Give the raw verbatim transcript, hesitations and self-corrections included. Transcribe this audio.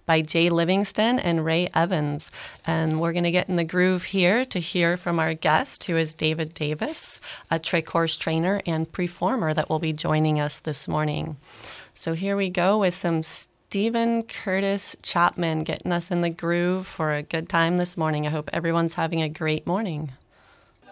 by Jay Livingston and Ray Evans. And we're going to get in the groove here to hear from our guest, who is David Davis, a trick horse trainer and performer that will be joining us this morning. So here we go with some Steven Curtis Chapman getting us in the groove for a good time this morning. I hope everyone's having a great morning.